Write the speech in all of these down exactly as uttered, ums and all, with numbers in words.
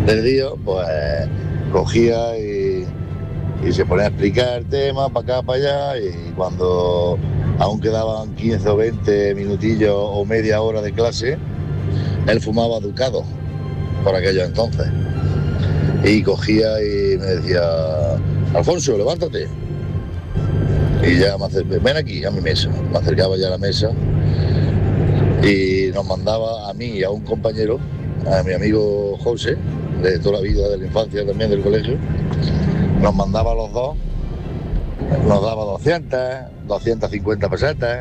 del día, pues cogía y, y se ponía a explicar el tema para acá, para allá, y cuando aún quedaban quince o veinte minutillos o media hora de clase, él fumaba Ducado por aquello entonces. Y cogía y me decía, Alfonso, levántate. Y ya me acercaba, ven aquí a mi mesa. Me acercaba ya a la mesa y nos mandaba a mí y a un compañero, a mi amigo José, de toda la vida, de la infancia también del colegio, nos mandaba a los dos, nos daba doscientas, doscientas cincuenta pesetas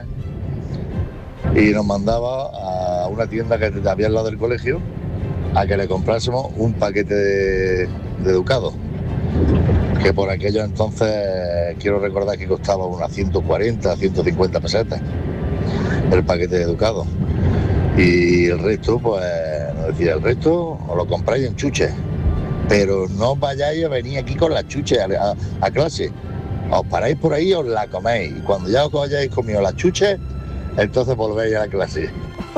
y nos mandaba a una tienda que había al lado del colegio a que le comprásemos un paquete de, de Ducado, que por aquello entonces quiero recordar que costaba unas ciento cuarenta, ciento cincuenta pesetas el paquete de Ducado. Y el resto, pues, nos decía, el resto os lo compráis en chuches, pero no vayáis a venir aquí con las chuches a, a, a clase. Os paráis por ahí y os la coméis. Y cuando ya os hayáis comido las chuches, entonces volvéis a la clase.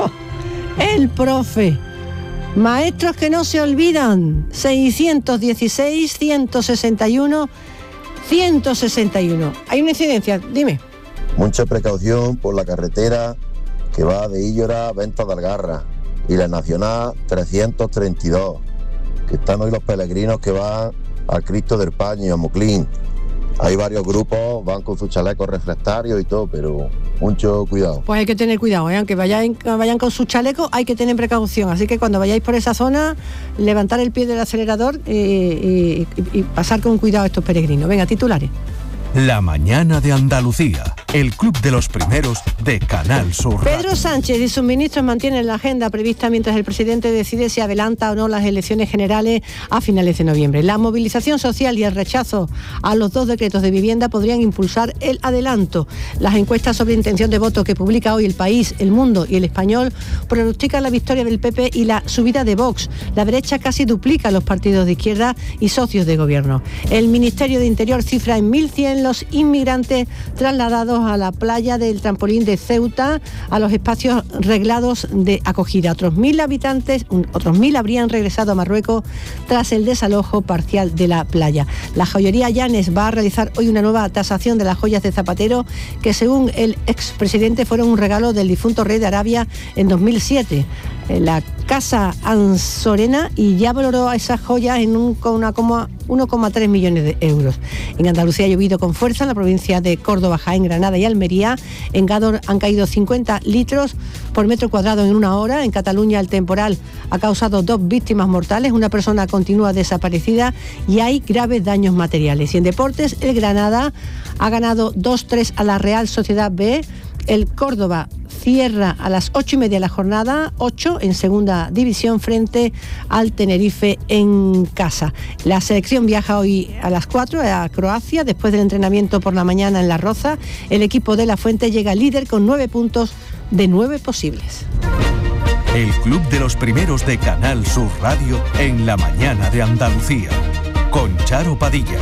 El profe. Maestros que no se olvidan. seiscientos dieciséis, ciento sesenta y uno, ciento sesenta y uno. Hay una incidencia, dime. Mucha precaución por la carretera que va de Íllora a Ventas de Algarra y la Nacional trescientos treinta y dos, que están hoy los peregrinos que van al Cristo del Paño, a Moclín. Hay varios grupos, van con sus chalecos refractarios y todo, pero mucho cuidado. Pues hay que tener cuidado, ¿eh? Aunque vayan, vayan con sus chalecos, hay que tener precaución. Así que cuando vayáis por esa zona, levantar el pie del acelerador y, y, y pasar con cuidado a estos peregrinos. Venga, titulares. La mañana de Andalucía, el club de los primeros de Canal Sur Radio. Pedro Sánchez y sus ministros mantienen la agenda prevista mientras el presidente decide si adelanta o no las elecciones generales a finales de noviembre. La movilización social y el rechazo a los dos decretos de vivienda podrían impulsar el adelanto. Las encuestas sobre intención de voto que publica hoy El País, El Mundo y El Español pronostican la victoria del P P y la subida de Vox. La derecha casi duplica los partidos de izquierda y socios de gobierno. El Ministerio de Interior cifra en mil cien los inmigrantes trasladados a la playa del trampolín de Ceuta, a los espacios reglados de acogida. Otros mil habitantes, otros mil habrían regresado a Marruecos tras el desalojo parcial de la playa. La joyería Llanes va a realizar hoy una nueva tasación de las joyas de Zapatero, que según el expresidente fueron un regalo del difunto rey de Arabia en dos mil siete. La Casa Ansorena y ya valoró a esas joyas en un, una, uno coma tres millones de euros. En Andalucía ha llovido con fuerza en la provincia de Córdoba, Jaén, Granada y Almería. En Gádor han caído cincuenta litros por metro cuadrado en una hora. En Cataluña el temporal ha causado dos víctimas mortales. Una persona continúa desaparecida y hay graves daños materiales. Y en deportes, el Granada ha ganado dos tres a la Real Sociedad B. El Córdoba cierra a las ocho y media la jornada, ocho en segunda división frente al Tenerife en casa. La selección viaja hoy a las cuatro a Croacia después del entrenamiento por la mañana en La Roza. El equipo de La Fuente llega líder con nueve puntos de nueve posibles. El club de los primeros de Canal Sur Radio en la mañana de Andalucía, con Charo Padilla.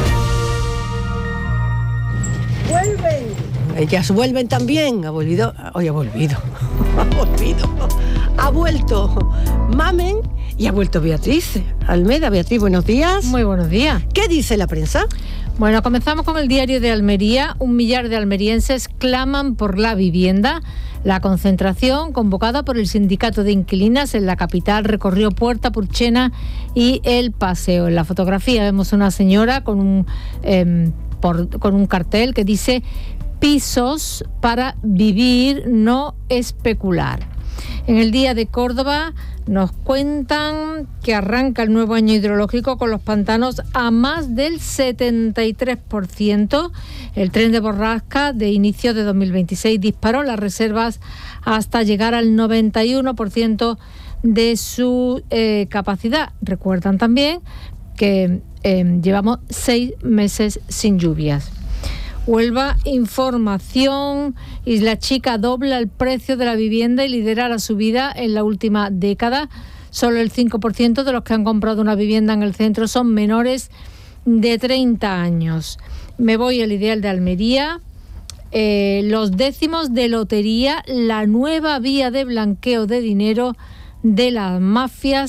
¡Vuelven! Ellas vuelven también. Ha volvido, hoy ha volvido, ha volvido, ha vuelto Mamen y ha vuelto Beatriz Almeda. Beatriz, buenos días. Muy buenos días. ¿Qué dice la prensa? Bueno, comenzamos con el diario de Almería. Un millar de almerienses claman por la vivienda. La concentración, convocada por el sindicato de inquilinas en la capital, recorrió Puerta Purchena y El Paseo. En la fotografía vemos una señora con un, eh, por, con un cartel que dice: pisos para vivir, no especular. En el Día de Córdoba nos cuentan que arranca el nuevo año hidrológico con los pantanos a más del setenta y tres por ciento. El tren de borrasca de inicio de dos mil veintiséis disparó las reservas hasta llegar al noventa y uno por ciento de su eh, capacidad. Recuerdan también que eh, llevamos seis meses sin lluvias. Huelva, información. Isla Chica dobla el precio de la vivienda y lidera la subida en la última década. Solo el cinco por ciento de los que han comprado una vivienda en el centro son menores de treinta años. Me voy al Ideal de Almería. Eh, los décimos de lotería, la nueva vía de blanqueo de dinero de las mafias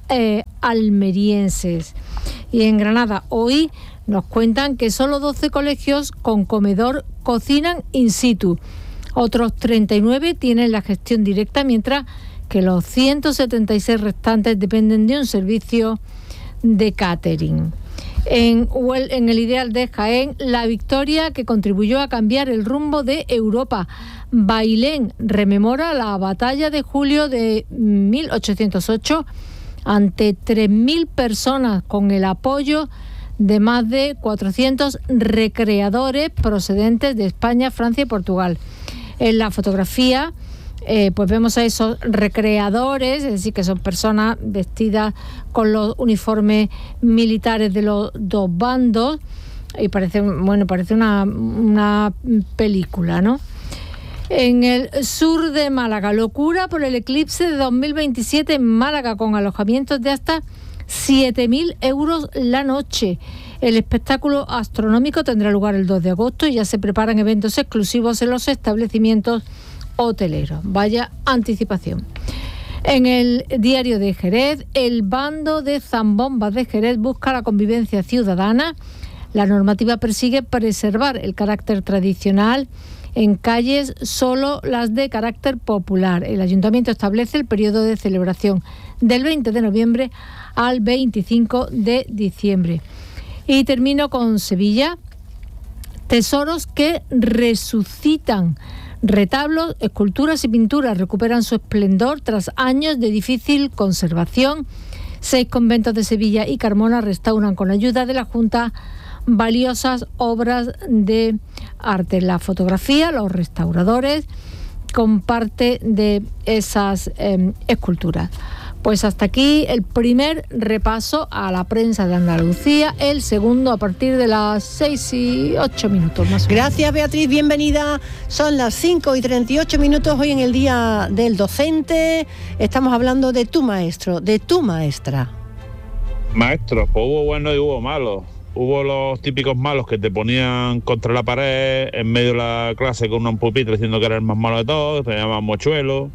eh, almerienses. Y en Granada hoy nos cuentan que solo doce colegios con comedor cocinan in situ. Otros treinta y nueve tienen la gestión directa, mientras que los ciento setenta y seis restantes dependen de un servicio de catering. En, en el Ideal de Jaén, la victoria que contribuyó a cambiar el rumbo de Europa. Bailén rememora la batalla de julio de mil ochocientos ocho ante tres mil personas, con el apoyo de más de cuatrocientos recreadores procedentes de España, Francia y Portugal. En la fotografía eh, pues vemos a esos recreadores, es decir, que son personas vestidas con los uniformes militares de los dos bandos, y parece, bueno, parece una, una película, ¿no? En el sur de Málaga, locura por el eclipse de dos mil veintisiete en Málaga, con alojamientos de hasta siete mil euros la noche. El espectáculo astronómico tendrá lugar el dos de agosto y ya se preparan eventos exclusivos en los establecimientos hoteleros. Vaya anticipación. En el diario de Jerez, el bando de zambombas de Jerez busca la convivencia ciudadana. La normativa persigue preservar el carácter tradicional en calles, solo las de carácter popular. El ayuntamiento establece el periodo de celebración del veinte de noviembre al veinticinco de diciembre. Y termino con Sevilla. Tesoros que resucitan. Retablos, esculturas y pinturas recuperan su esplendor tras años de difícil conservación. Seis conventos de Sevilla y Carmona restauran con ayuda de la Junta valiosas obras de arte. La fotografía, los restauradores con parte de esas eh, esculturas. Pues hasta aquí el primer repaso a la prensa de Andalucía, el segundo a partir de las seis y ocho minutos más o menos. Gracias, Beatriz, bienvenida. Son las cinco y treinta y ocho minutos hoy en el Día del Docente. Estamos hablando de tu maestro, de tu maestra. Maestros, pues hubo buenos y hubo malos. Hubo los típicos malos que te ponían contra la pared en medio de la clase con un pupitre diciendo que era el más malo de todos, te llamaban mochuelo.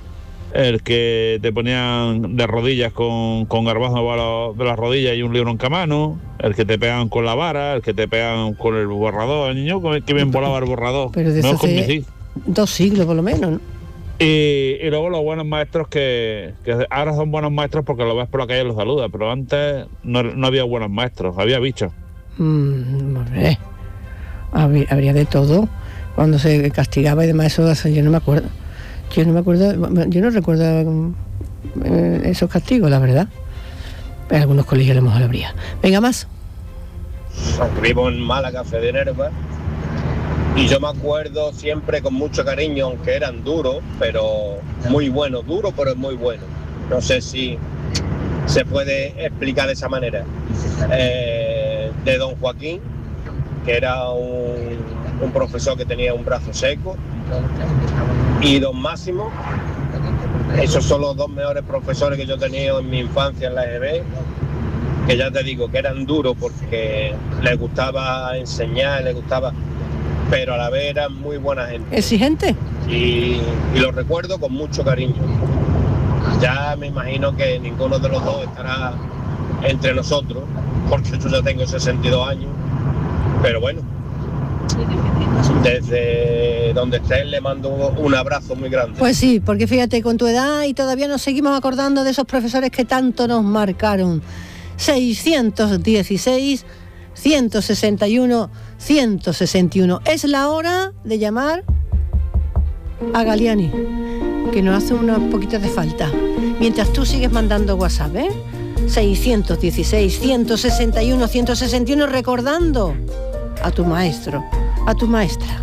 El que te ponían de rodillas con, con garbanzos de las rodillas y un libro en camano, el que te pegaban con la vara, el que te pegaban con el borrador. El niño que bien volaba el borrador. Pero de eso hace dos siglos por lo menos, ¿no? Y, y luego los buenos maestros que, que ahora son buenos maestros porque lo ves por la calle y los saludas, pero antes no, no había buenos maestros, había bichos. Mm, hombre, habría, habría de todo. Cuando se castigaba y demás, eso yo no me acuerdo. Yo no me acuerdo, yo no recuerdo eh, esos castigos, la verdad. En algunos colegios a lo mejor habría. Venga, más. Vivo en Málaga, Federerba, y yo me acuerdo siempre con mucho cariño, aunque eran duros, pero muy buenos, duros pero muy buenos. No sé si se puede explicar de esa manera. Eh, de don Joaquín, que era un, un profesor que tenía un brazo seco, y don Máximo. Esos son los dos mejores profesores que yo he tenido en mi infancia en la E G B, que ya te digo que eran duros porque les gustaba enseñar, les gustaba, pero a la vez eran muy buena gente. ¿Exigente? Y, y los recuerdo con mucho cariño. Ya me imagino que ninguno de los dos estará entre nosotros, porque yo ya tengo sesenta y dos años, pero bueno, desde donde estés le mando un abrazo muy grande. Pues sí, porque fíjate, con tu edad y todavía nos seguimos acordando de esos profesores que tanto nos marcaron. seiscientos dieciséis, ciento sesenta y uno, ciento sesenta y uno. Es la hora de llamar a Galiani, que nos hace unos poquitos de falta. Mientras tú sigues mandando WhatsApp, ¿eh? seiscientos dieciséis, ciento sesenta y uno, ciento sesenta y uno, recordando a tu maestro, a tu maestra.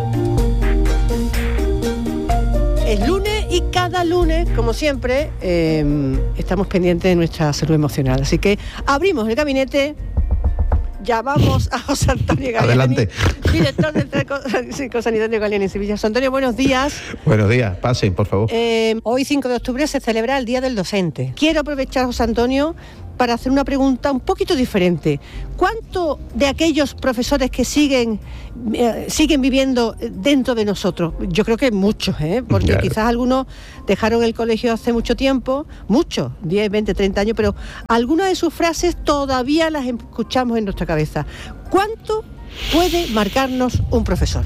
Es lunes y cada lunes, como siempre, eh, estamos pendientes de nuestra salud emocional. Así que abrimos el gabinete, llamamos a José Antonio Galiani. Adelante. Director del Centro Sanitario Galiani en Sevilla. José Antonio, buenos días. Buenos días, pasen, por favor. Eh, hoy, cinco de octubre, se celebra el Día del Docente. Quiero aprovechar, José Antonio, para hacer una pregunta un poquito diferente. ¿Cuánto de aquellos profesores que siguen eh, siguen viviendo dentro de nosotros? Yo creo que muchos, ¿eh? Porque claro, quizás algunos dejaron el colegio hace mucho tiempo, muchos, diez, veinte, treinta años, pero algunas de sus frases todavía las escuchamos en nuestra cabeza. ¿Cuánto puede marcarnos un profesor?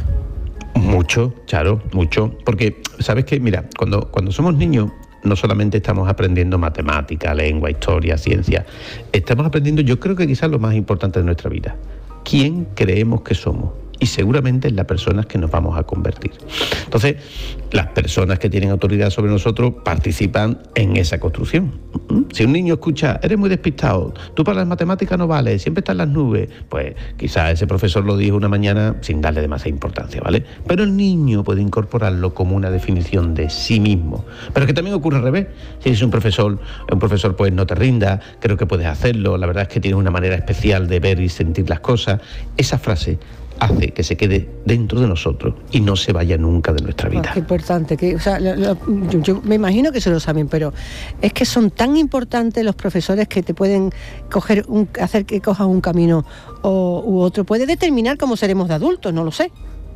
Mucho, Charo, mucho. Porque, ¿sabes qué? Mira, cuando, cuando somos niños, no solamente estamos aprendiendo matemática, lengua, historia, ciencia, estamos aprendiendo, yo creo que quizás lo más importante de nuestra vida, quién creemos que somos. Y seguramente en las personas que nos vamos a convertir. Entonces, las personas que tienen autoridad sobre nosotros participan en esa construcción. Si un niño escucha, eres muy despistado, tú para las matemáticas no vales, siempre estás en las nubes, pues quizás ese profesor lo dijo una mañana sin darle demasiada importancia, ¿vale? Pero el niño puede incorporarlo como una definición de sí mismo. Pero es que también ocurre al revés. Si eres un profesor, un profesor pues no te rinda, creo que puedes hacerlo, la verdad es que tienes una manera especial de ver y sentir las cosas. Esa frase hace que se quede dentro de nosotros y no se vaya nunca de nuestra vida. Oh, qué importante, que, o sea, lo, lo, yo, yo me imagino que se lo saben, pero es que son tan importantes los profesores que te pueden coger un, hacer que cojas un camino o, u otro. Puede determinar cómo seremos de adultos, no lo sé.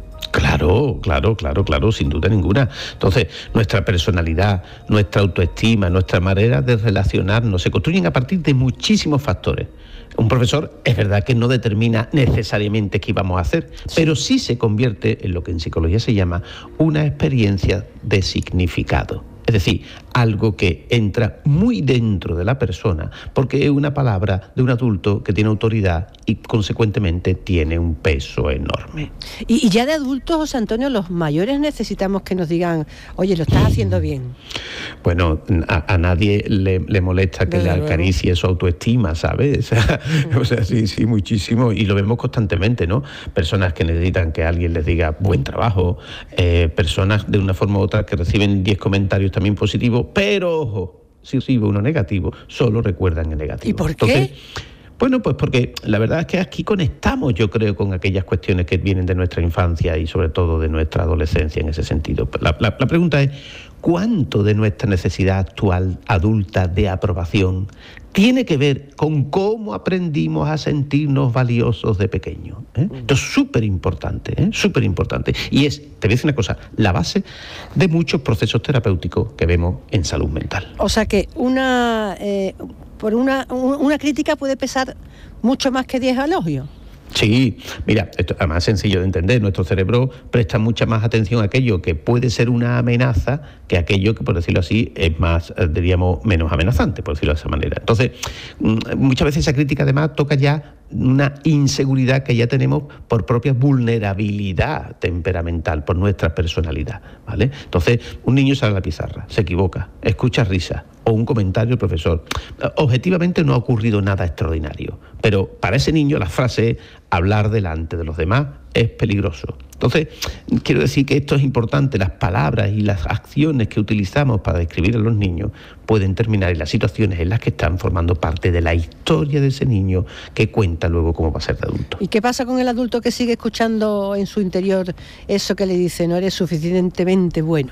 Claro, claro, claro, claro, sin duda ninguna. Entonces, nuestra personalidad, nuestra autoestima, nuestra manera de relacionarnos se construyen a partir de muchísimos factores. Un profesor es verdad que no determina necesariamente qué vamos a hacer, sí, pero sí se convierte en lo que en psicología se llama una experiencia de significado. Es decir, algo que entra muy dentro de la persona, porque es una palabra de un adulto que tiene autoridad y consecuentemente tiene un peso enorme. Y, y ya de adultos, José Antonio, los mayores necesitamos que nos digan, oye, lo estás haciendo bien. Bueno, a, a nadie le, le molesta que Desde le acaricie luego. Su autoestima, ¿sabes? Mm. O sea, sí, sí, muchísimo, y lo vemos constantemente, ¿no? Personas que necesitan que alguien les diga buen trabajo, eh, personas de una forma u otra que reciben diez comentarios también positivos, pero ojo, si recibe uno negativo, solo recuerdan el negativo. ¿Y por Entonces, qué? Bueno, pues porque la verdad es que aquí conectamos, yo creo, con aquellas cuestiones que vienen de nuestra infancia y sobre todo de nuestra adolescencia en ese sentido. La, la, la pregunta es, ¿cuánto de nuestra necesidad actual adulta de aprobación tiene que ver con cómo aprendimos a sentirnos valiosos de pequeños? ¿eh? Esto es súper importante, ¿eh? súper importante. Y es, te voy a decir una cosa, la base de muchos procesos terapéuticos que vemos en salud mental. O sea que una... Eh... por una, una crítica puede pesar mucho más que diez elogios. Sí, mira, esto además es sencillo de entender. Nuestro cerebro presta mucha más atención a aquello que puede ser una amenaza que aquello que, por decirlo así, es más, diríamos, menos amenazante, por decirlo de esa manera. Entonces, muchas veces esa crítica además toca ya una inseguridad que ya tenemos por propia vulnerabilidad temperamental, por nuestra personalidad, ¿vale? Entonces, un niño sale a la pizarra, se equivoca, escucha risa o un comentario del profesor. Objetivamente no ha ocurrido nada extraordinario, pero para ese niño la frase es hablar delante de los demás es peligroso. Entonces, quiero decir que esto es importante. Las palabras y las acciones que utilizamos para describir a los niños pueden terminar en las situaciones en las que están formando parte de la historia de ese niño que cuenta luego cómo va a ser de adulto. ¿Y qué pasa con el adulto que sigue escuchando en su interior eso que le dice, no eres suficientemente bueno?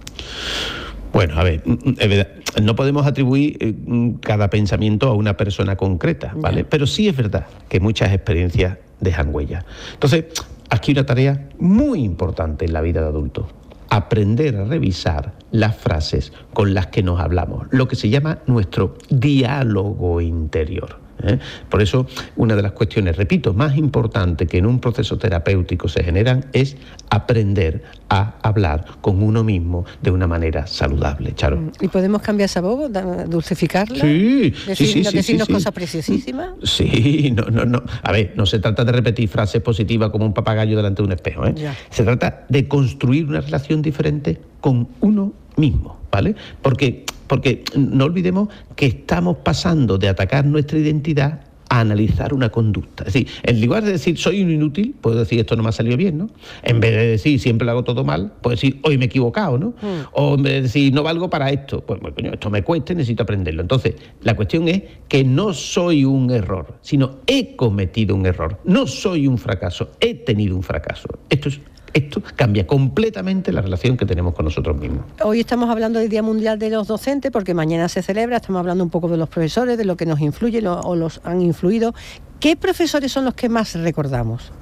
Bueno, a ver, es verdad, no podemos atribuir cada pensamiento a una persona concreta, ¿vale? Pero sí es verdad que muchas experiencias dejan huella. Entonces, aquí una tarea muy importante en la vida de adultos: aprender a revisar las frases con las que nos hablamos, lo que se llama nuestro diálogo interior. ¿Eh? Por eso, una de las cuestiones, repito, más importantes que en un proceso terapéutico se generan es aprender a hablar con uno mismo de una manera saludable, Charo. ¿Y podemos cambiar esa voz, dulcificarla? Sí, Decir, sí, sí, ¿no sí, decirnos sí, cosas sí. preciosísimas? Sí, no, no, no. A ver, no se trata de repetir frases positivas como un papagayo delante de un espejo, ¿eh? Ya. Se trata de construir una relación diferente con uno mismo, ¿vale? Porque, porque no olvidemos que estamos pasando de atacar nuestra identidad a analizar una conducta. Es decir, en lugar de decir soy un inútil, puedo decir esto no me ha salido bien, ¿no? En vez de decir siempre lo hago todo mal, puedo decir hoy me he equivocado, ¿no? Mm. O en vez de decir no valgo para esto, pues bueno, coño, esto me cuesta y necesito aprenderlo. Entonces, la cuestión es que no soy un error, sino he cometido un error. No soy un fracaso, he tenido un fracaso. Esto es Esto cambia completamente la relación que tenemos con nosotros mismos. Hoy estamos hablando del Día Mundial de los Docentes porque mañana se celebra, estamos hablando un poco de los profesores, de lo que nos influye lo, o los han influido. ¿Qué profesores son los que más recordamos?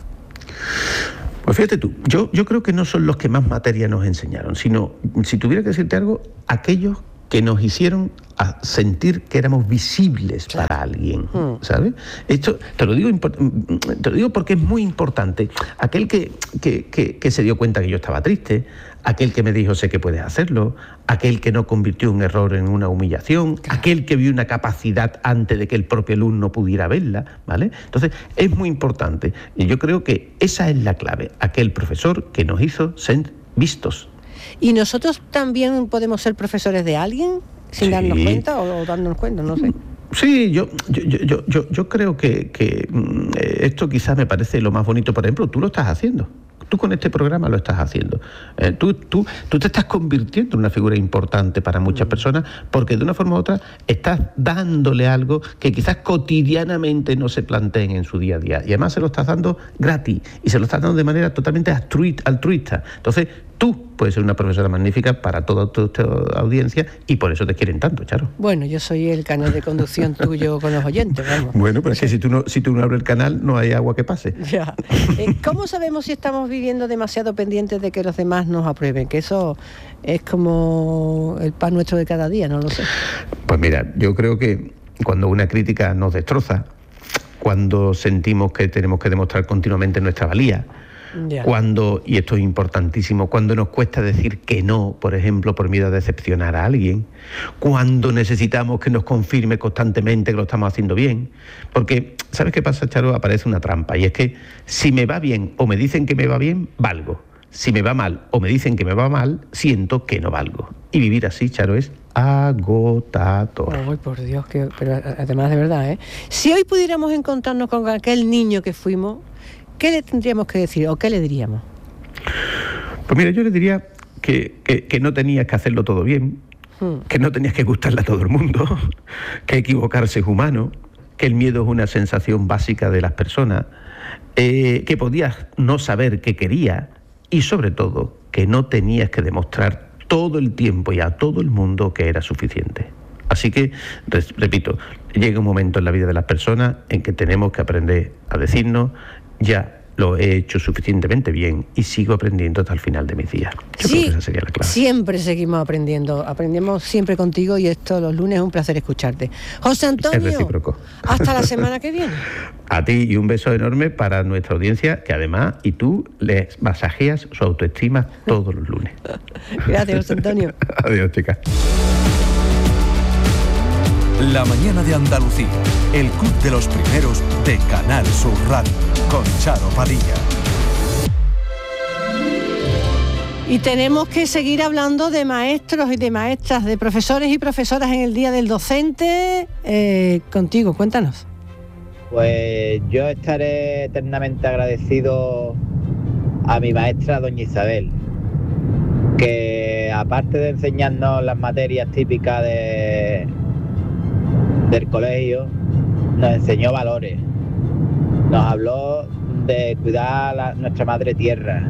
Pues fíjate tú, yo, yo creo que no son los que más materia nos enseñaron, sino, si tuviera que decirte algo, aquellos que nos hicieron a sentir que éramos visibles para alguien, ¿sabes? Esto te lo digo, te lo digo porque es muy importante. Aquel que, que, que, que se dio cuenta que yo estaba triste, aquel que me dijo sé que puedes hacerlo, aquel que no convirtió un error en una humillación, claro. aquel que vio una capacidad antes de que el propio alumno pudiera verla, ¿vale? Entonces, es muy importante. Y yo creo que esa es la clave, aquel profesor que nos hizo ser vistos. ¿Y nosotros también podemos ser profesores de alguien sin sí. darnos cuenta o, o darnos cuenta? No sé. Sí, yo, yo, yo, yo, yo creo que, que esto quizás me parece lo más bonito. Por ejemplo, tú lo estás haciendo. Tú con este programa lo estás haciendo. Eh, tú, tú, tú te estás convirtiendo en una figura importante para muchas personas porque de una forma u otra estás dándole algo que quizás cotidianamente no se planteen en su día a día. Y además se lo estás dando gratis y se lo estás dando de manera totalmente altruista. Entonces, tú puedes ser una profesora magnífica para toda tu, tu audiencia y por eso te quieren tanto, Charo. Bueno, yo soy el canal de conducción tuyo con los oyentes, vamos. Bueno, pero es que si tú no, si tú no abres el canal, no hay agua que pase. Ya. Eh, ¿Cómo sabemos si estamos viviendo demasiado pendientes de que los demás nos aprueben? Que eso es como el pan nuestro de cada día, no lo sé. Pues mira, yo creo que cuando una crítica nos destroza, cuando sentimos que tenemos que demostrar continuamente nuestra valía, Yeah. cuando, y esto es importantísimo, cuando nos cuesta decir que no, por ejemplo, por miedo a decepcionar a alguien, cuando necesitamos que nos confirme constantemente que lo estamos haciendo bien, porque, ¿sabes qué pasa, Charo? Aparece una trampa, y es que si me va bien o me dicen que me va bien, valgo. Si me va mal o me dicen que me va mal, siento que no valgo. Y vivir así, Charo, es agotador. Ay, por Dios, que, pero además de verdad, ¿eh? Si hoy pudiéramos encontrarnos con aquel niño que fuimos, ¿qué le tendríamos que decir o qué le diríamos? Pues mira, yo le diría que, que, que no tenías que hacerlo todo bien, hmm. que no tenías que gustarle a todo el mundo, que equivocarse es humano, que el miedo es una sensación básica de las personas, eh, que podías no saber qué querías y sobre todo que no tenías que demostrar todo el tiempo y a todo el mundo que era suficiente. Así que, repito, llega un momento en la vida de las personas en que tenemos que aprender a decirnos ya lo he hecho suficientemente bien y sigo aprendiendo hasta el final de mis días. Yo sí, creo que esa sería la clave. Siempre seguimos aprendiendo, aprendemos siempre contigo y esto los lunes es un placer escucharte. José Antonio, es recíproco. Hasta la semana que viene. A ti y un beso enorme para nuestra audiencia que además y tú les masajeas su autoestima todos los lunes. Gracias, José Antonio. Adiós, chicas. La mañana de Andalucía, el club de los primeros de Canal Sur Radio, con Charo Padilla. Y tenemos que seguir hablando de maestros y de maestras, de profesores y profesoras en el Día del Docente. Eh, contigo, cuéntanos. Pues yo estaré eternamente agradecido a mi maestra, doña Isabel, que aparte de enseñarnos las materias típicas de... del colegio, nos enseñó valores, nos habló de cuidar la, nuestra madre tierra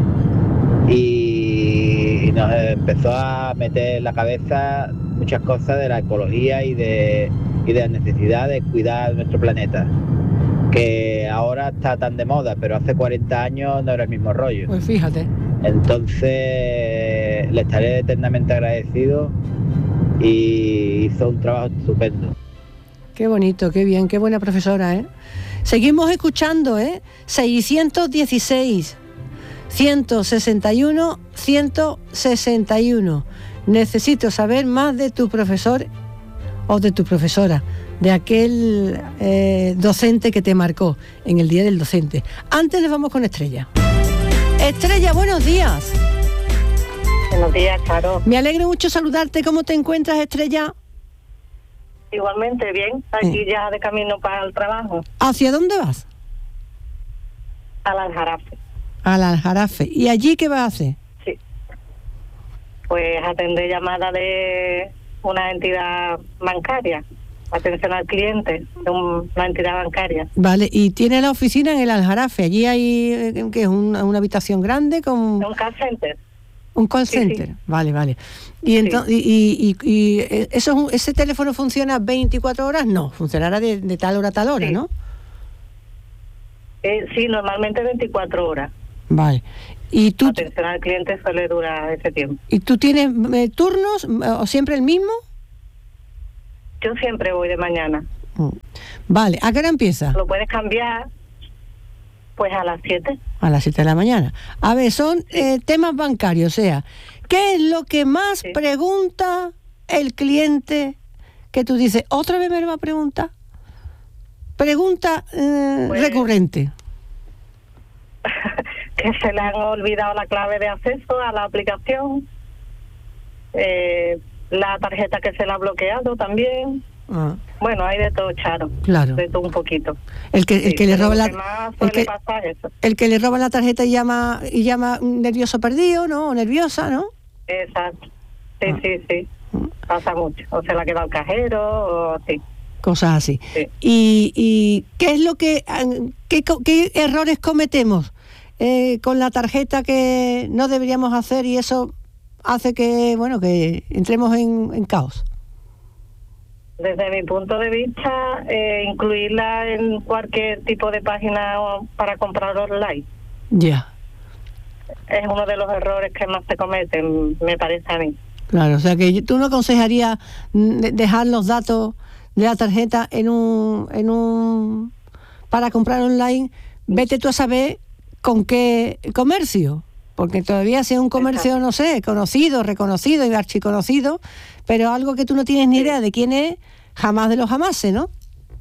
y, y nos empezó a meter en la cabeza muchas cosas de la ecología y de, y de la necesidad de cuidar nuestro planeta, que ahora está tan de moda, pero hace cuarenta años no era el mismo rollo. Pues fíjate. Entonces le estaré eternamente agradecido y hizo un trabajo estupendo. Qué bonito, qué bien, qué buena profesora, ¿eh? Seguimos escuchando, ¿eh? seiscientos dieciséis, ciento sesenta y uno, ciento sesenta y uno. Necesito saber más de tu profesor o de tu profesora, de aquel eh, docente que te marcó en el Día del Docente. Antes nos vamos con Estrella. Estrella, buenos días. Buenos días, Charo. Me alegro mucho saludarte. ¿Cómo te encuentras, Estrella? Igualmente, bien. Aquí sí. Ya de camino para el trabajo. ¿Hacia dónde vas? Al Aljarafe. Al Aljarafe. ¿Y allí qué vas a hacer? Sí. Pues atender llamadas de una entidad bancaria. atención al cliente de un, una entidad bancaria. Vale, y tiene la oficina en el Aljarafe. Allí hay, eh, ¿qué es? Una, una habitación grande con... Un call center. Un call Sí, center, sí. vale, vale. Y entonces, y, y, y, y eso, es un- ese teléfono funciona veinticuatro horas, no, funcionará de, de tal hora a tal hora, Sí. ¿no? Eh, sí, normalmente veinticuatro horas. Vale. ¿Y tú, Atención al cliente suele durar ese tiempo. ¿y tú tienes eh, turnos eh, o siempre el mismo? Yo siempre voy de mañana. Mm. Vale, ¿a qué hora empieza? Lo puedes cambiar pues a las siete. A las siete de la mañana. A ver, son eh, temas bancarios, o sea, ¿qué es lo que más Sí. pregunta el cliente que tú dices, otra vez me lo va a preguntar? Pregunta eh, Pues- recurrente. Que se le han olvidado la clave de acceso a la aplicación. Eh, la tarjeta que se le ha bloqueado también. Ah, Bueno, hay de todo, Charo. Claro. De todo un poquito. el que, el Sí, que le pero roba lo la... que más el suele que- pasar es eso. El que le roba la tarjeta y llama y llama nervioso perdido, ¿no? O nerviosa, ¿no? Exacto. Sí, Ah. sí, sí. Pasa mucho. O se la queda el cajero o sí. Cosas así. Sí. Y, y ¿qué es lo que... ah, ¿Qué, co- qué errores cometemos eh, con la tarjeta que no deberíamos hacer y eso hace que, bueno, que entremos en, en caos? Desde mi punto de vista, eh, incluirla en cualquier tipo de página o para comprar online Ya, es uno de los errores que más se cometen, me parece a mí. claro. O sea que tú no aconsejarías mm, de- dejar los datos de la tarjeta en un... En un para comprar online, vete tú a saber con qué comercio, porque todavía sea un comercio, no sé, conocido, reconocido y archiconocido, pero algo que tú no tienes ni idea de quién es, jamás de los jamases, ¿no?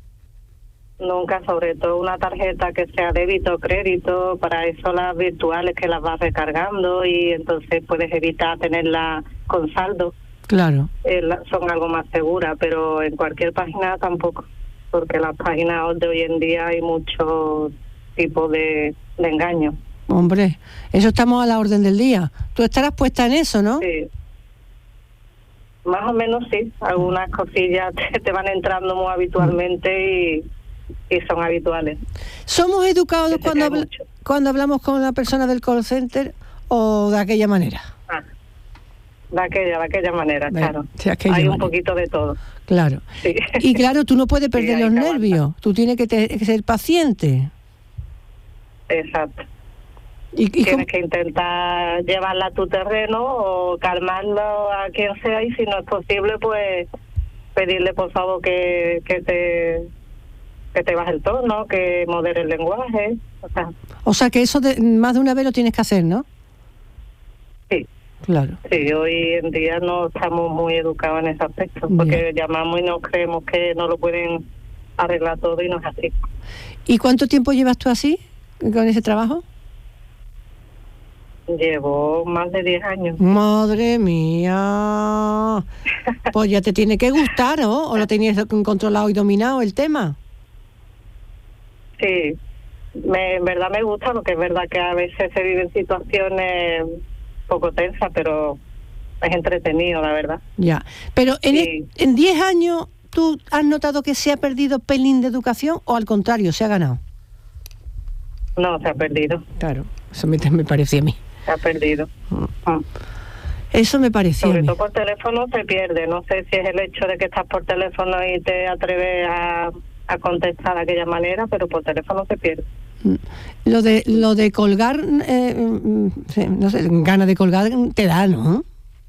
Nunca, sobre todo una tarjeta que sea débito o crédito, para eso las virtuales que las vas recargando y entonces puedes evitar tenerla con saldo, Claro. eh, la- son algo más seguras, pero en cualquier página tampoco, porque las páginas de hoy en día hay muchos tipos de, de engaños. Hombre, eso estamos a la orden del día. Tú estarás puesta en eso, ¿no? Sí. Más o menos sí, algunas cosillas te, te van entrando muy habitualmente y, y son habituales. ¿Somos educados Que se cuando, cae habla- mucho. cuando hablamos con la persona del call center o de aquella manera? Ah, de aquella, de aquella manera, De- claro. de aquella Hay un manera. poquito de todo. Claro. Sí. Y claro, tú no puedes Sí, perder hay los que aguantar. nervios. Tú tienes que, te- que ser paciente. Exacto. Y, y Tienes cómo- que intentar llevarla a tu terreno o calmarlo a quien sea y si no es posible, pues pedirle por favor que, que te que te baje el tono, que modere el lenguaje. O sea, o sea, que eso de, más de una vez lo tienes que hacer, ¿no? sí. Claro. Sí, hoy en día no estamos muy educados en ese aspecto, porque llamamos y nos creemos que no lo pueden arreglar todo y no es así. ¿Y cuánto tiempo llevas tú así, con ese trabajo? Llevo más de diez años. Madre mía. Pues ya te tiene que gustar, ¿no? ¿O lo tenías controlado y dominado el tema? Sí, me, en verdad me gusta, porque es verdad que a veces se viven situaciones poco tensas, pero es entretenido, la verdad. Ya. Pero en Sí. e- en diez años, ¿tú has notado que se ha perdido pelín de educación o al contrario, se ha ganado? No, se ha perdido, Claro, eso me, me parecía a mí. se ha perdido. Mm. Eso me parecía a Sobre mí. todo por teléfono se pierde. No sé si es el hecho de que estás por teléfono y te atreves a, a contestar de aquella manera, pero por teléfono se pierde. Lo de lo de colgar, eh, mm, sí, no sé, ganas de colgar te da, ¿no?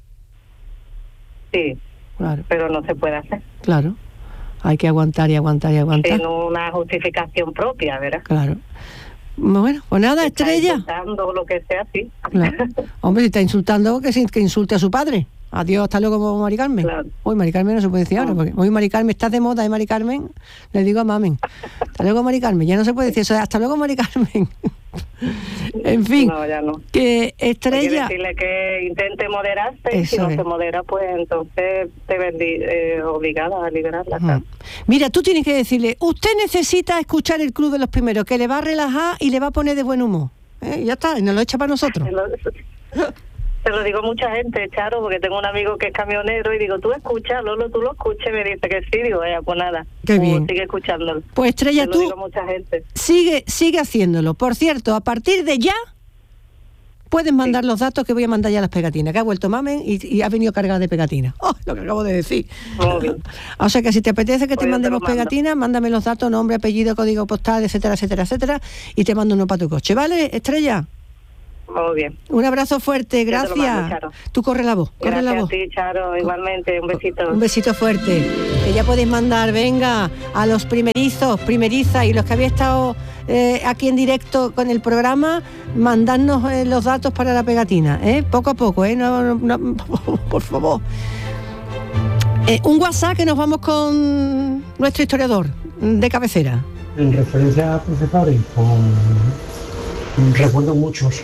Sí, Claro, pero no se puede hacer. claro. Hay que aguantar y aguantar y aguantar. Sin una justificación propia, ¿verdad? Claro. Bueno, pues nada, Está Estrella. insultando o lo que sea, sí. Claro. Hombre, si está insultando, que, se- que insulte a su padre. Adiós, hasta luego, Mari Carmen. Claro. Hoy Mari Carmen no se puede decir ahora, porque hoy Mari Carmen está de moda, ¿eh, Mari Carmen? Le digo a Mamen. Hasta luego, Mari Carmen. Ya no se puede decir eso, de hasta luego, Mari Carmen. En fin, No, ya no. que Hay que Estrella... decirle que intente moderarse y si Eso no es. se modera, pues entonces te ves li- eh, obligada a liberarla. Ujú. claro. Mira, tú tienes que decirle, usted necesita escuchar el Club de los Primeros, que le va a relajar y le va a poner de buen humor. ¿Eh? Ya está, y nos lo echa para nosotros. te lo digo a mucha gente, Charo, porque tengo un amigo que es camionero y digo, tú escuchas, Lolo, tú lo escuchas, y me dice que sí, digo, eh, pues nada, qué bien. Sigue escuchándolo. Pues Estrella, te tú lo digo a mucha gente. Sigue, sigue haciéndolo. Por cierto, a partir de ya puedes mandar sí. los datos, que voy a mandar ya las pegatinas, que ha vuelto Mamen y, y ha venido cargada de pegatinas. Oh, lo que acabo de decir. O sea que si te apetece que pues te mandemos te pegatinas, mándame los datos, nombre, apellido, código postal, etcétera, etcétera, etcétera, y te mando uno para tu coche, ¿vale, Estrella? Muy bien. Un abrazo fuerte, gracias. Mando, Tú corre la voz, corre gracias la voz. a ti, Charo, igualmente, un besito. Un besito fuerte. Que ya podéis mandar, venga, a los primerizos, primerizas y los que habéis estado eh, aquí en directo con el programa, mandarnos eh, los datos para la pegatina, ¿eh? Poco a poco, ¿eh? No, no, no, por favor. Eh, un WhatsApp que nos vamos con nuestro historiador de cabecera. En referencia a profesores, pues, recuerdo muchos.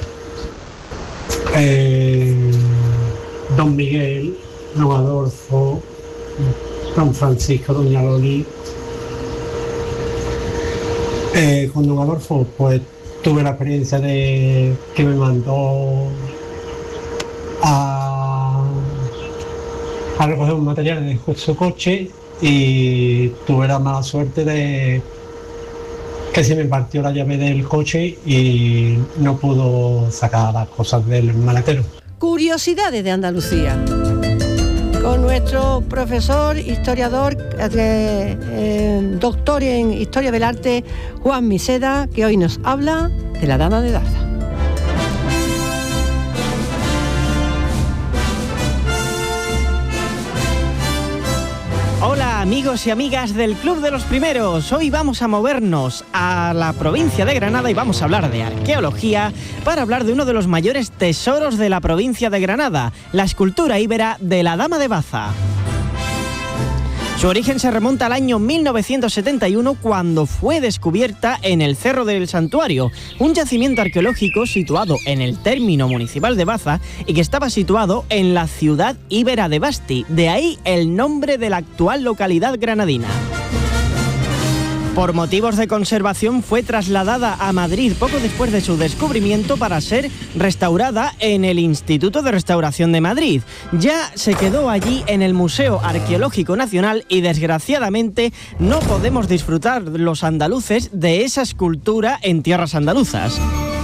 Eh, don Miguel, don Adolfo, don Francisco, doña Loli. Eh, con don Adolfo, pues tuve la experiencia de que me mandó a, a recoger un material de su coche y tuve la mala suerte de que se me partió la llave del coche y no pudo sacar las cosas del maletero. Curiosidades de Andalucía. Con nuestro profesor, historiador, eh, eh, doctor en Historia del Arte, Juan Miseda, que hoy nos habla de la Dama de Daza. Hola amigos y amigas del Club de los Primeros, hoy vamos a movernos a la provincia de Granada y vamos a hablar de arqueología para hablar de uno de los mayores tesoros de la provincia de Granada, la escultura íbera de la Dama de Baza. Su origen se remonta al año mil novecientos setenta y uno, cuando fue descubierta en el Cerro del Santuario, un yacimiento arqueológico situado en el término municipal de Baza y que estaba situado en la ciudad íbera de Basti, de ahí el nombre de la actual localidad granadina. Por motivos de conservación fue trasladada a Madrid poco después de su descubrimiento para ser restaurada en el Instituto de Restauración de Madrid. Ya se quedó allí en el Museo Arqueológico Nacional y desgraciadamente no podemos disfrutar los andaluces de esa escultura en tierras andaluzas.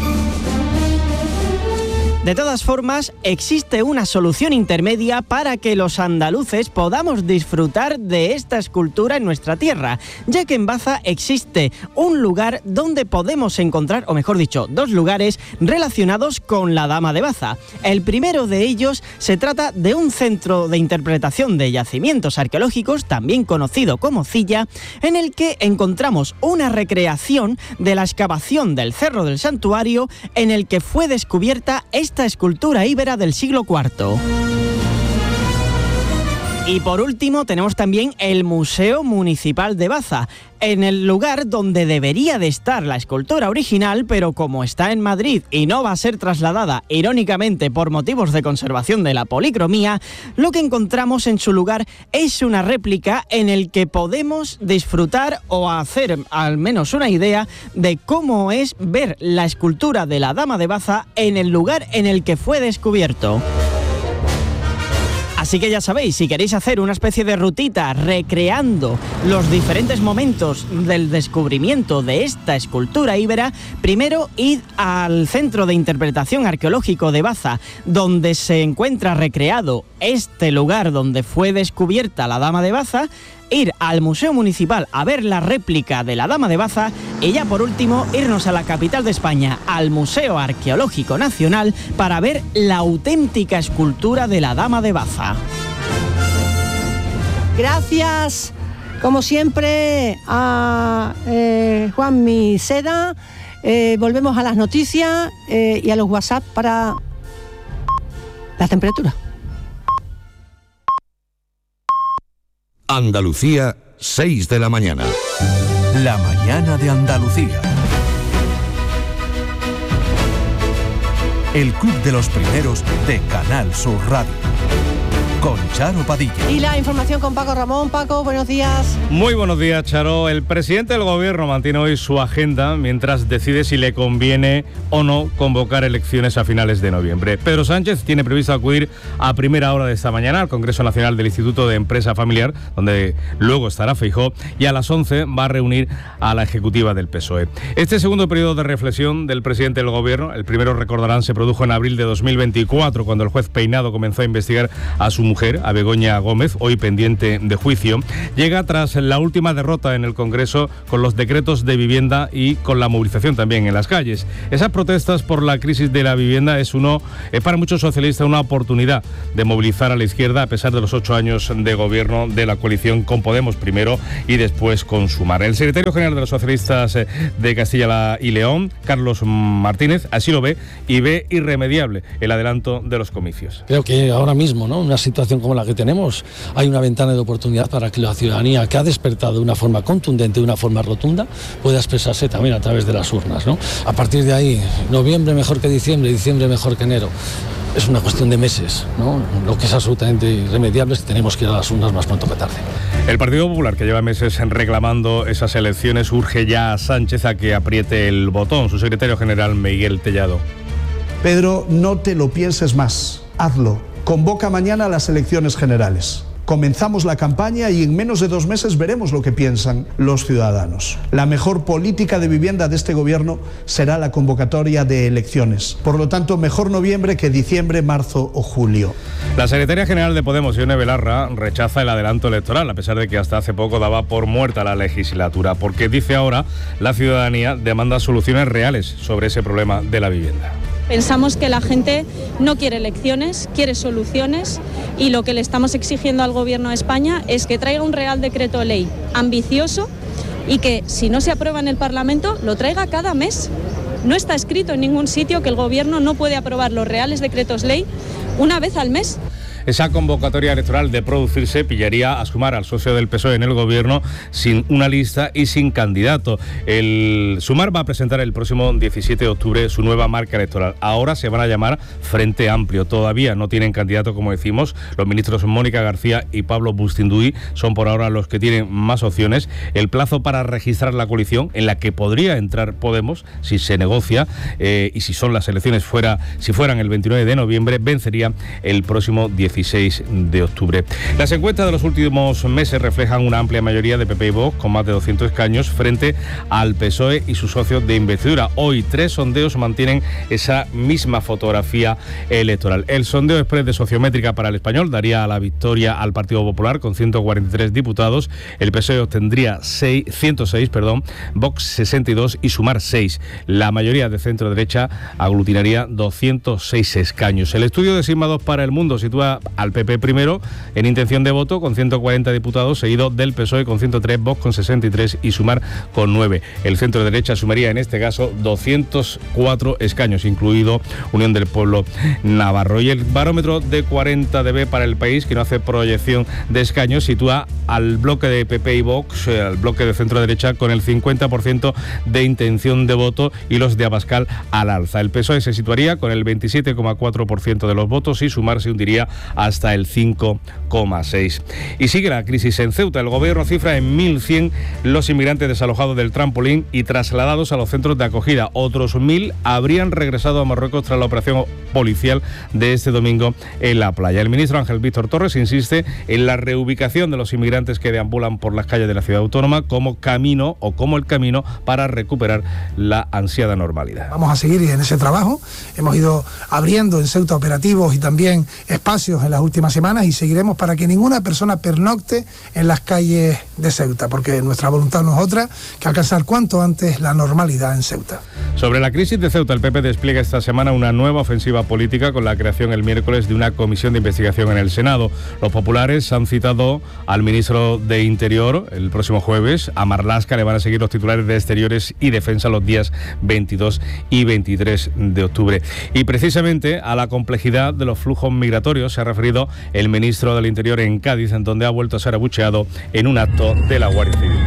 De todas formas, existe una solución intermedia para que los andaluces podamos disfrutar de esta escultura en nuestra tierra, ya que en Baza existe un lugar donde podemos encontrar, o mejor dicho, dos lugares relacionados con la Dama de Baza. El primero de ellos se trata de un centro de interpretación de yacimientos arqueológicos, también conocido como Cilla, en el que encontramos una recreación de la excavación del Cerro del Santuario, en el que fue descubierta esta esta escultura íbera del siglo cuarto. Y por último tenemos también el Museo Municipal de Baza, en el lugar donde debería de estar la escultura original, pero como está en Madrid y no va a ser trasladada, irónicamente por motivos de conservación de la policromía, lo que encontramos en su lugar es una réplica en el que podemos disfrutar o hacer al menos una idea de cómo es ver la escultura de la Dama de Baza en el lugar en el que fue descubierto. Así que ya sabéis, si queréis hacer una especie de rutita recreando los diferentes momentos del descubrimiento de esta escultura íbera, primero id al Centro de Interpretación Arqueológico de Baza, donde se encuentra recreado este lugar donde fue descubierta la Dama de Baza, ir al Museo Municipal a ver la réplica de la Dama de Baza y ya por último irnos a la capital de España, al Museo Arqueológico Nacional, para ver la auténtica escultura de la Dama de Baza. Gracias, como siempre, a eh, Juan Miseda. Eh, volvemos a las noticias eh, y a los WhatsApp para la temperatura. Andalucía, seis de la mañana. La mañana de Andalucía. El Club de los Primeros de Canal Sur Radio. con Charo Padilla. Y la información con Paco Ramón. Paco, buenos días. Muy buenos días, Charo. El presidente del Gobierno mantiene hoy su agenda mientras decide si le conviene o no convocar elecciones a finales de noviembre. Pedro Sánchez tiene previsto acudir a primera hora de esta mañana al Congreso Nacional del Instituto de Empresa Familiar, donde luego estará Feijóo, y a las once va a reunir a la ejecutiva del P S O E. Este segundo periodo de reflexión del presidente del Gobierno, el primero, recordarán, se produjo en abril de dos mil veinticuatro, cuando el juez Peinado comenzó a investigar a su mujer, a Begoña Gómez, hoy pendiente de juicio. Llega tras la última derrota en el Congreso con los decretos de vivienda y con la movilización también en las calles. Esas protestas por la crisis de la vivienda es, uno, es para muchos socialistas una oportunidad de movilizar a la izquierda a pesar de los ocho años de gobierno de la coalición con Podemos primero y después con Sumar. El secretario general de los socialistas de Castilla y León, Carlos Martínez, así lo ve y ve irremediable el adelanto de los comicios. Creo que ahora mismo, ¿no?, una situación como la que tenemos, hay una ventana de oportunidad para que la ciudadanía, que ha despertado de una forma contundente, de una forma rotunda, pueda expresarse también a través de las urnas, ¿no? A partir de ahí, noviembre mejor que diciembre, diciembre mejor que enero. Es una cuestión de meses, ¿no? Lo que es absolutamente irremediable es que tenemos que ir a las urnas más pronto que tarde. El Partido Popular, que lleva meses reclamando esas elecciones, urge ya a Sánchez a que apriete el botón. Su secretario general, Miguel Tellado. Pedro, no te lo pienses más. Hazlo. Convoca mañana las elecciones generales. Comenzamos la campaña y en menos de dos meses veremos lo que piensan los ciudadanos. La mejor política de vivienda de este gobierno será la convocatoria de elecciones. Por lo tanto, mejor noviembre que diciembre, marzo o julio. La secretaria general de Podemos, Ione Belarra, rechaza el adelanto electoral, a pesar de que hasta hace poco daba por muerta la legislatura, porque dice ahora la ciudadanía demanda soluciones reales sobre ese problema de la vivienda. Pensamos que la gente no quiere elecciones, quiere soluciones, y lo que le estamos exigiendo al Gobierno de España es que traiga un Real Decreto Ley ambicioso y que, si no se aprueba en el Parlamento, lo traiga cada mes. No está escrito en ningún sitio que el Gobierno no puede aprobar los Reales Decretos Ley una vez al mes. Esa convocatoria electoral, de producirse, pillaría a Sumar, al socio del P S O E en el gobierno, sin una lista y sin candidato. El Sumar va a presentar el próximo diecisiete de octubre su nueva marca electoral. Ahora se van a llamar Frente Amplio. Todavía no tienen candidato, como decimos. Los ministros Mónica García y Pablo Bustinduy son por ahora los que tienen más opciones. El plazo para registrar la coalición, en la que podría entrar Podemos si se negocia eh, y si son las elecciones fuera, si fueran el veintinueve de noviembre, vencería el próximo dieciséis de octubre. Las encuestas de los últimos meses reflejan una amplia mayoría de P P y Vox, con más de doscientos escaños, frente al P S O E y sus socios de investidura. Hoy tres sondeos mantienen esa misma fotografía electoral. El sondeo express de Sociométrica para El Español daría la victoria al Partido Popular con ciento cuarenta y tres diputados. El P S O E obtendría ciento seis, perdón, Vox sesenta y dos y Sumar seis. La mayoría de centro derecha aglutinaría doscientos seis escaños. El estudio de Sigma dos para El Mundo sitúa al P P primero en intención de voto con ciento cuarenta diputados, seguido del P S O E con ciento tres, Vox con sesenta y tres y Sumar con nueve. El centro derecha sumaría en este caso doscientos cuatro escaños, incluido Unión del Pueblo Navarro. Y el barómetro de cuarenta D B para El País, que no hace proyección de escaños, sitúa al bloque de P P y Vox, al bloque de centro derecha, con el cincuenta por ciento de intención de voto y los de Abascal al alza. El P S O E se situaría con el veintisiete coma cuatro por ciento de los votos y Sumar se hundiría hasta el cinco coma seis. Y sigue la crisis en Ceuta. El gobierno cifra en mil cien los inmigrantes desalojados del trampolín y trasladados a los centros de acogida. Otros mil habrían regresado a Marruecos tras la operación policial de este domingo en la playa. El ministro Ángel Víctor Torres insiste en la reubicación de los inmigrantes que deambulan por las calles de la ciudad autónoma como camino o como el camino para recuperar la ansiada normalidad. Vamos a seguir en ese trabajo. Hemos ido abriendo en Ceuta operativos y también espacios en las últimas semanas, y seguiremos para que ninguna persona pernocte en las calles de Ceuta, porque nuestra voluntad no es otra que alcanzar cuanto antes la normalidad en Ceuta. Sobre la crisis de Ceuta, el P P despliega esta semana una nueva ofensiva política con la creación el miércoles de una comisión de investigación en el Senado. Los populares han citado al ministro de Interior el próximo jueves. A Marlaska le van a seguir los titulares de Exteriores y Defensa los días veintidós y veintitrés de octubre. Y precisamente a la complejidad de los flujos migratorios se ha referido el ministro del Interior en Cádiz, en donde ha vuelto a ser abucheado en un acto de la Guardia Civil.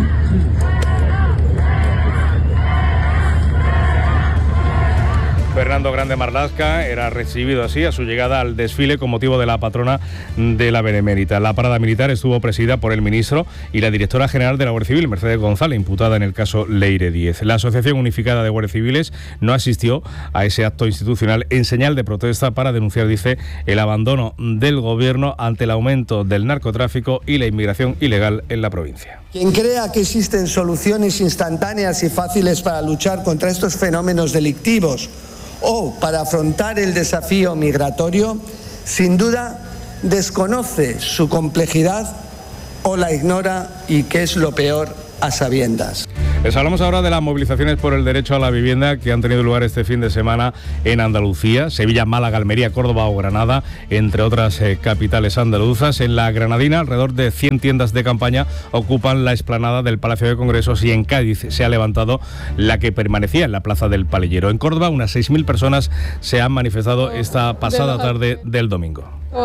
Fernando Fernando Grande Marlaska era recibido así a su llegada al desfile con motivo de la patrona de la Benemérita. La parada militar estuvo presidida por el ministro y la directora general de la Guardia Civil, Mercedes González, imputada en el caso Leire Díez. La Asociación Unificada de Guardias Civiles no asistió a ese acto institucional en señal de protesta para denunciar, dice, el abandono del gobierno ante el aumento del narcotráfico y la inmigración ilegal en la provincia. Quien crea que existen soluciones instantáneas y fáciles para luchar contra estos fenómenos delictivos o para afrontar el desafío migratorio, sin duda desconoce su complejidad o la ignora y, que es lo peor, a sabiendas. Les hablamos ahora de las movilizaciones por el derecho a la vivienda que han tenido lugar este fin de semana en Andalucía, Sevilla, Málaga, Almería, Córdoba o Granada, entre otras eh, capitales andaluzas. En la Granadina, alrededor de cien tiendas de campaña ocupan la explanada del Palacio de Congresos, y en Cádiz se ha levantado la que permanecía en la Plaza del Palillero. En Córdoba, unas seis mil personas se han manifestado esta pasada tarde del domingo.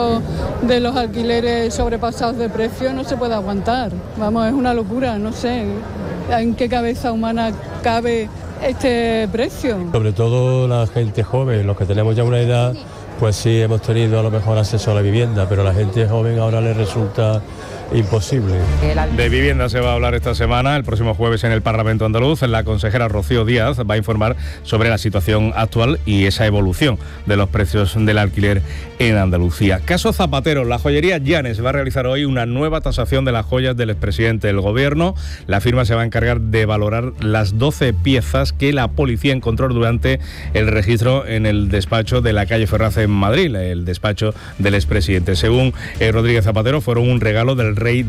De los alquileres sobrepasados de precio no se puede aguantar. Vamos, es una locura, no sé en qué cabeza humana cabe este precio. Sobre todo la gente joven, los que tenemos ya una edad, pues sí hemos tenido a lo mejor acceso a la vivienda, pero a la gente joven ahora le resulta imposible. De vivienda se va a hablar esta semana. El próximo jueves en el Parlamento andaluz, la consejera Rocío Díaz va a informar sobre la situación actual y esa evolución de los precios del alquiler en Andalucía. Caso Zapatero, la joyería Llanes va a realizar hoy una nueva tasación de las joyas del expresidente del gobierno. La firma se va a encargar de valorar las doce piezas que la policía encontró durante el registro en el despacho de la calle Ferraz en Madrid, el despacho del expresidente. Según eh, Rodríguez Zapatero, fueron un regalo del rey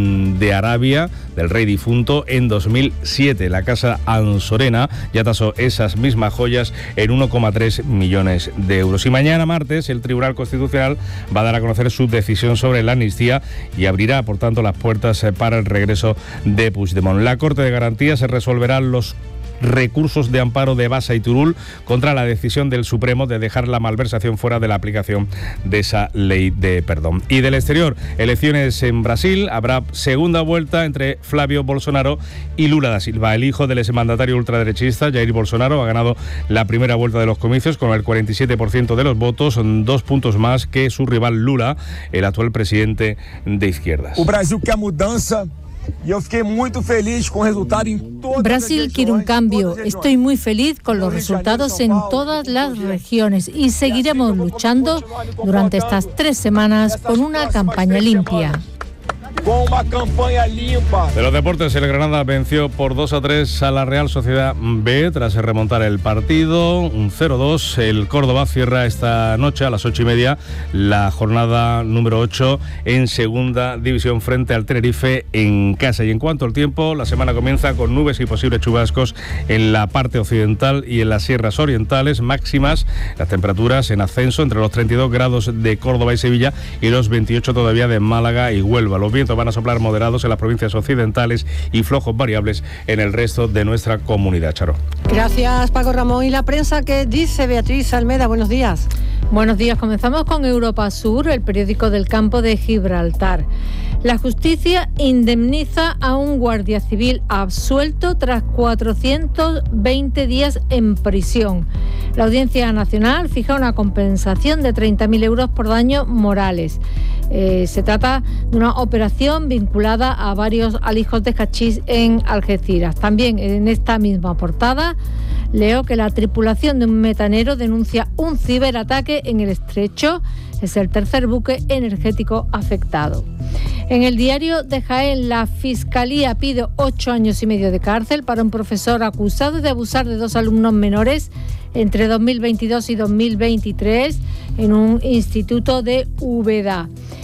de Arabia, del rey difunto, en dos mil siete. La casa Ansorena ya tasó esas mismas joyas en uno coma tres millones de euros. Y mañana martes el Tribunal Constitucional va a dar a conocer su decisión sobre la amnistía y abrirá, por tanto, las puertas para el regreso de Puigdemont. La Corte de Garantía se resolverá los recursos de amparo de Basa y Turul contra la decisión del Supremo de dejar la malversación fuera de la aplicación de esa ley de perdón. Y del exterior, elecciones en Brasil, habrá segunda vuelta entre Flavio Bolsonaro y Lula da Silva. El hijo del exmandatario ultraderechista, Jair Bolsonaro, ha ganado la primera vuelta de los comicios con el cuarenta y siete por ciento de los votos, son dos puntos más que su rival Lula, el actual presidente de izquierdas. O Brasil quer mudança. Yo fiquei muy feliz con el resultado en todas. Brasil quiere un cambio. Estoy muy feliz con los resultados en todas las regiones y seguiremos luchando durante estas tres semanas con una campaña limpia. Con una campaña limpa. De los deportes, el Granada venció por dos a tres a la Real Sociedad B tras remontar el partido, un cero dos. El Córdoba cierra esta noche a las ocho y media la jornada número ocho en segunda división frente al Tenerife en casa. Y en cuanto al tiempo, la semana comienza con nubes y posibles chubascos en la parte occidental y en las sierras orientales, máximas las temperaturas en ascenso entre los treinta y dos grados de Córdoba y Sevilla y los veintiocho todavía de Málaga y Huelva. Los vientos van a soplar moderados en las provincias occidentales y flojos variables en el resto de nuestra comunidad. Charo. Gracias, Paco Ramón. ¿Y la prensa qué dice? Beatriz Almeda, buenos días. Buenos días. Comenzamos con Europa Sur, el periódico del campo de Gibraltar. La justicia indemniza a un guardia civil absuelto tras cuatrocientos veinte días en prisión. La Audiencia Nacional fija una compensación de treinta mil euros por daños morales. Eh, se trata de una operación vinculada a varios alijos de hachís en Algeciras. También en esta misma portada leo que la tripulación de un metanero denuncia un ciberataque en el Estrecho. Es el tercer buque energético afectado. En el diario de Jaén, la Fiscalía pide ocho años y medio de cárcel para un profesor acusado de abusar de dos alumnos menores entre dos mil veintidós y dos mil veintitrés en un instituto de Úbeda.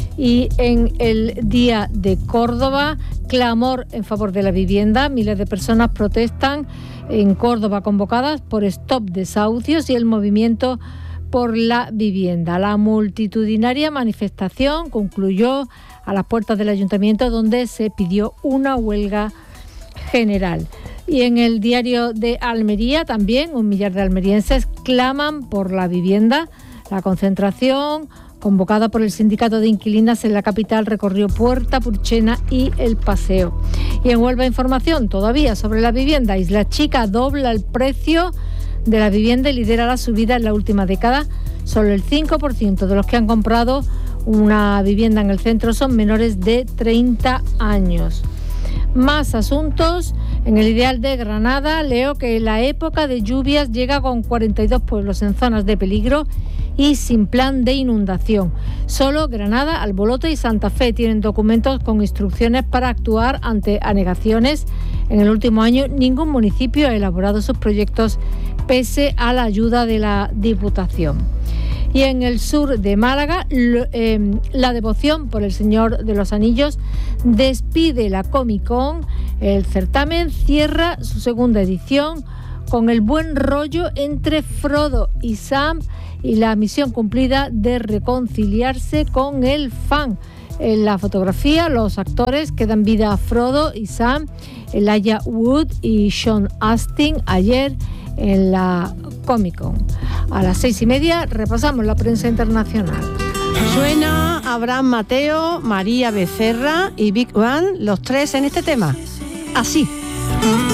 Y en el Día de Córdoba, clamor en favor de la vivienda. Miles de personas protestan en Córdoba convocadas por Stop Desahucios y el movimiento por la vivienda. La multitudinaria manifestación concluyó a las puertas del ayuntamiento, donde se pidió una huelga general. Y en el diario de Almería también un millar de almerienses claman por la vivienda. La concentración convocada por el sindicato de inquilinas en la capital recorrió Puerta Purchena y El Paseo. Y en Huelva información todavía sobre la vivienda. Isla Chica dobla el precio de la vivienda y lidera la subida en la última década. Solo el cinco por ciento de los que han comprado una vivienda en el centro son menores de treinta años. Más asuntos. En el Ideal de Granada leo que la época de lluvias llega con cuarenta y dos pueblos en zonas de peligro y sin plan de inundación. Solo Granada, Albolote y Santa Fe tienen documentos con instrucciones para actuar ante anegaciones. En el último año ningún municipio ha elaborado sus proyectos pese a la ayuda de la Diputación. Y en el sur de Málaga, eh, la devoción por el Señor de los Anillos despide la Comic Con. El certamen cierra su segunda edición con el buen rollo entre Frodo y Sam y la misión cumplida de reconciliarse con el fan. En la fotografía, los actores que dan vida a Frodo y Sam, Elijah Wood y Sean Astin, ayer en la Comic Con. A las seis y media repasamos la prensa internacional. Suena Abraham Mateo, María Becerra y Big One, los tres en este tema. Así.